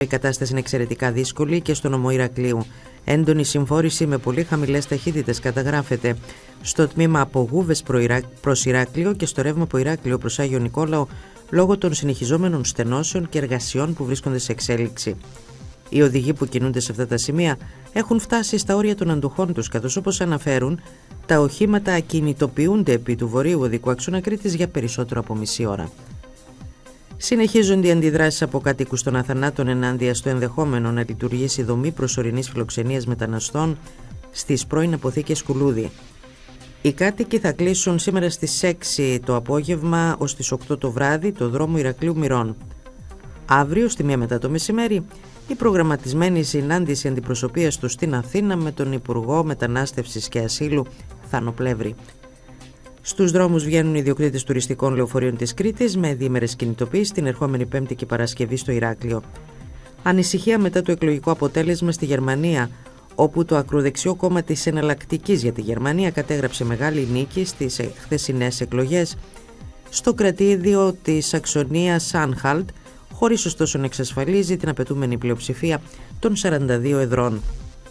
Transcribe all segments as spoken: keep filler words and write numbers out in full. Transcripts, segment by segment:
Η κατάσταση είναι εξαιρετικά δύσκολη και στο νομό Ηρακλείου. Έντονη συμφόρηση με πολύ χαμηλές ταχύτητες καταγράφεται στο τμήμα από Γούβες προς Ηράκλειο και στο ρεύμα από Ηράκλειο προς Άγιο Νικόλαο λόγω των συνεχιζόμενων στενώσεων και εργασιών που βρίσκονται σε εξέλιξη. Οι οδηγοί που κινούνται σε αυτά τα σημεία έχουν φτάσει στα όρια των αντοχών τους, καθώς όπως αναφέρουν, τα οχήματα ακινητοποιούνται επί του βορείου οδικού άξονα Κρήτης για περισσότερο από μισή ώρα. Συνεχίζονται οι αντιδράσεις από κατοίκους των Αθανάτων ενάντια στο ενδεχόμενο να λειτουργήσει δομή προσωρινής φιλοξενίας μεταναστών στις πρώην αποθήκες Κουλούδη. Οι κάτοικοι θα κλείσουν σήμερα στις έξι το απόγευμα ως τις οκτώ το βράδυ το δρόμο Ηρακλείου Μυρών. Αύριο, στη μία μετά το μεσημέρι, η προγραμματισμένη συνάντηση αντιπροσωπείας του στην Αθήνα με τον Υπουργό Μετανάστευσης και Ασύλου Θάνο Πλεύρη. Στους δρόμους βγαίνουν οι ιδιοκτήτες τουριστικών λεωφορείων της Κρήτης με διήμερες κινητοποίησεις την ερχόμενη Πέμπτη και Παρασκευή στο Ηράκλειο. Ανησυχία μετά το εκλογικό αποτέλεσμα στη Γερμανία, όπου το ακροδεξιό κόμμα της Εναλλακτικής για τη Γερμανία κατέγραψε μεγάλη νίκη στις χθεσινές εκλογές στο κρατήδιο της Σαξονίας Άνχαλτ, χωρίς ωστόσο να εξασφαλίζει την απαιτούμενη πλειοψηφία των σαράντα δύο εδρών.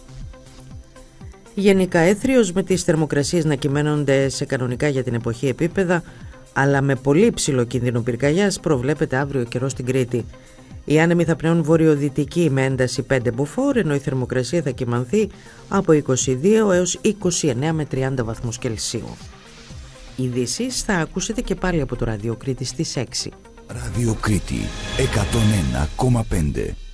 Γενικά έθριος, με τις θερμοκρασίες να κυμαίνονται σε κανονικά για την εποχή επίπεδα, αλλά με πολύ υψηλό κίνδυνο πυρκαγιάς, προβλέπεται αύριο καιρό στην Κρήτη. Οι άνεμοι θα πνέουν βορειοδυτική με ένταση πέντε μποφόρ, ενώ η θερμοκρασία θα κυμανθεί από είκοσι δύο έως είκοσι εννέα με τριάντα βαθμούς Κελσίου. Ειδήσεις θα ακούσετε και πάλι από το Ραδιοκρίτη στις έξι. Ραδιοκρίτη εκατόν ένα κόμμα πέντε.